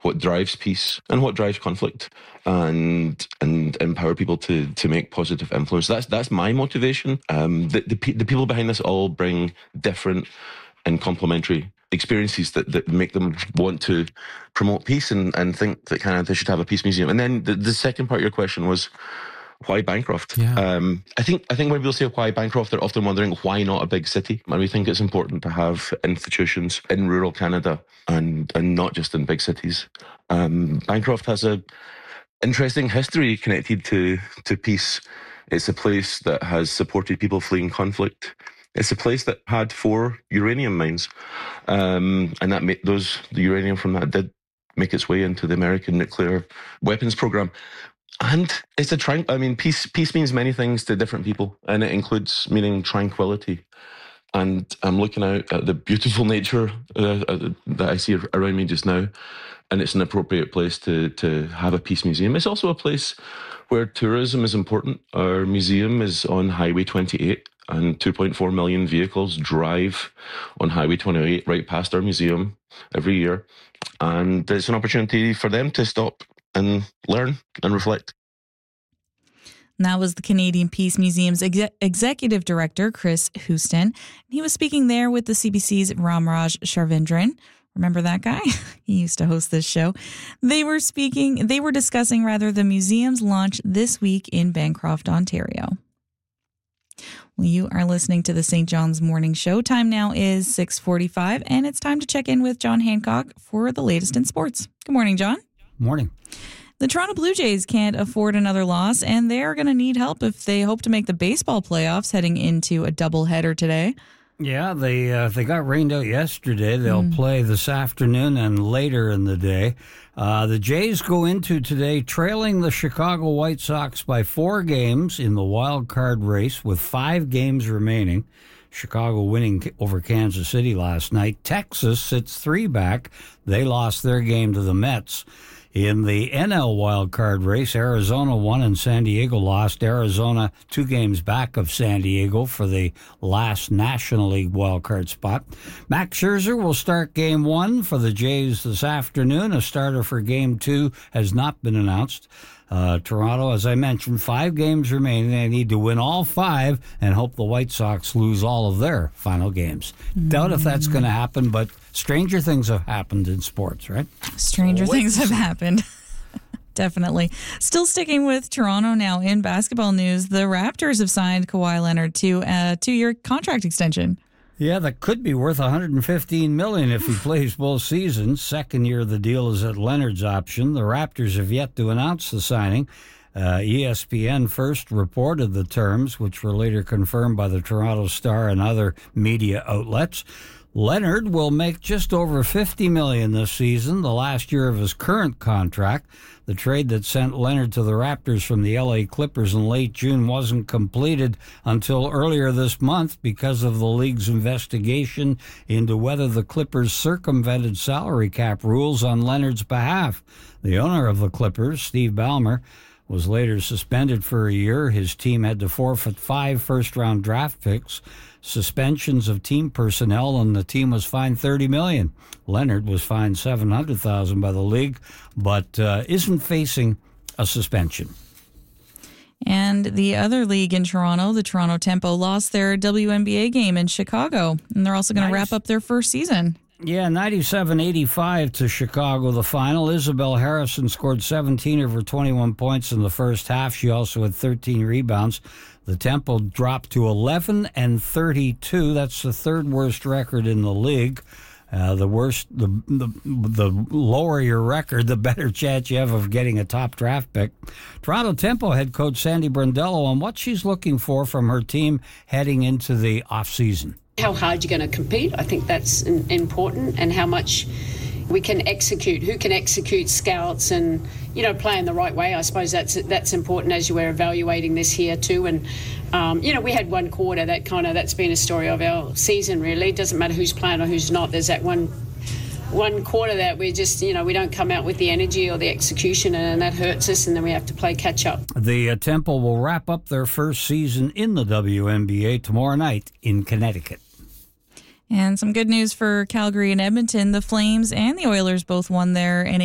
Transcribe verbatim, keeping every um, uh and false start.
what drives peace and what drives conflict, and and empower people to to make positive influence. That's that's my motivation. Um, the, the the people behind this all bring different and complementary experiences that, that make them want to promote peace and, and think that kind of they should have a peace museum. And then the, the second part of your question was, why Bancroft? Yeah. Um, I think I think when people say why Bancroft, they're often wondering why not a big city. And we think it's important to have institutions in rural Canada and and not just in big cities. Um, Bancroft has a interesting history connected to to peace. It's a place that has supported people fleeing conflict. It's a place that had four uranium mines, um, and that made those the uranium from that did make its way into the American nuclear weapons program. And it's a tran- I mean, peace. Peace means many things to different people, and it includes meaning tranquility. And I'm looking out at the beautiful nature uh, uh, that I see around me just now, and it's an appropriate place to to have a peace museum. It's also a place where tourism is important. Our museum is on Highway twenty-eight, and two point four million vehicles drive on Highway twenty-eight right past our museum every year, and it's an opportunity for them to stop and learn and reflect. And that was the Canadian Peace Museum's ex- Executive Director, Chris Houston. He was speaking there with the C B C's Ramraj Sharvendran. Remember that guy? He used to host this show. They were speaking, they were discussing rather the museum's launch this week in Bancroft, Ontario. Well, you are listening to the Saint John's Morning Show. Time now is six forty-five, and it's time to check in with John Hancock for the latest in sports. Good morning, John. Morning. The Toronto Blue Jays can't afford another loss, and they're going to need help if they hope to make the baseball playoffs heading into a doubleheader today. Yeah, they uh, they got rained out yesterday. They'll mm. play this afternoon and later in the day. Uh, the Jays go into today trailing the Chicago White Sox by four games in the wild card race with five games remaining. Chicago winning over Kansas City last night. Texas sits three back. They lost their game to the Mets. In the N L wildcard race, Arizona won and San Diego lost. Arizona two games back of San Diego for the last National League wildcard spot. Max Scherzer will start game one for the Jays this afternoon. A starter for game two has not been announced. Uh, Toronto, as I mentioned, five games remaining. They need to win all five and hope the White Sox lose all of their final games. Mm. Doubt if that's going to happen, but stranger things have happened in sports, right? Stranger so things have happened. Definitely. Still sticking with Toronto now in basketball news, the Raptors have signed Kawhi Leonard to a two-year contract extension. Yeah, that could be worth one hundred fifteen million dollars if he plays both seasons. Second year of the deal is at Leonard's option. The Raptors have yet to announce the signing. Uh, E S P N first reported the terms, which were later confirmed by the Toronto Star and other media outlets. Leonard will make just over fifty million dollars this season, the last year of his current contract. The trade that sent Leonard to the Raptors from the L A Clippers in late June wasn't completed until earlier this month because of the league's investigation into whether the Clippers circumvented salary cap rules on Leonard's behalf. The owner of the Clippers, Steve Ballmer, was later suspended for a year. His team had to forfeit five first-round draft picks, suspensions of team personnel, and the team was fined thirty million dollars. Leonard was fined seven hundred thousand dollars by the league, but uh, isn't facing a suspension. And the other league in Toronto, the Toronto Tempo, lost their W N B A game in Chicago, and they're also going to wrap up their first season. Yeah, ninety-seven eighty-five to Chicago, the final. Isabel Harrison scored seventeen of her twenty-one points in the first half. She also had thirteen rebounds. The Tempo dropped to eleven and thirty-two. That's the third worst record in the league. Uh, the worst, the, the the lower your record, the better chance you have of getting a top draft pick. Toronto Tempo head coach Sandy Brondello on what she's looking for from her team heading into the offseason. How hard you're going to compete, I think that's important, and how much we can execute, who can execute scouts and, you know, play in the right way. I suppose that's that's important as you were evaluating this here too. And, um, you know, we had one quarter that kind of, that's been a story of our season, really. It doesn't matter who's playing or who's not. There's that one one quarter that we just, you know, we don't come out with the energy or the execution, and that hurts us, and then we have to play catch up. The uh, Temple will wrap up their first season in the W N B A tomorrow night in Connecticut. And some good news for Calgary and Edmonton. The Flames and the Oilers both won their N H L